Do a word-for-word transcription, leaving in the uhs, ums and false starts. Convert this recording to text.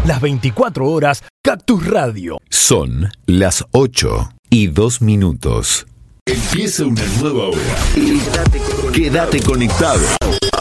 Las veinticuatro horas, Cactus Radio. Son las ocho y dos minutos. Empieza una nueva hora. Quédate conectado.